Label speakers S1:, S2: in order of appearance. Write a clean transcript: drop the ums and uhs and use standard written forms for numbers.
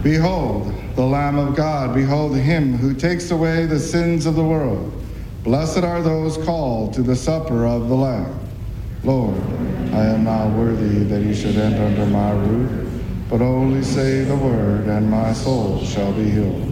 S1: Behold, the Lamb of God. Behold him who takes away the sins of the world. Blessed are those called to the supper of the Lamb. Lord, I am not worthy that you should enter under my roof, but only say the word, and my soul shall be healed.